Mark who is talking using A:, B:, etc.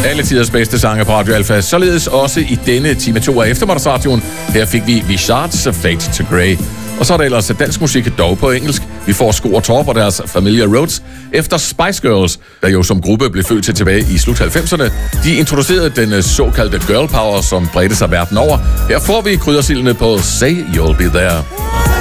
A: Alle tiders bedste sange på Radio Alfa, således også i denne time 2 af eftermiddagsradioen. Her fik vi Vichards Fade to Grey. Og så er der ellers dansk musik, dog på engelsk. Vi får Sko og Torp og deres Familiar Roads efter Spice Girls, der jo som gruppe blev født tilbage i slut 90'erne. De introducerede den såkaldte girl power, som bredte sig verden over. Her får vi kryddersildene på Say You'll Be There.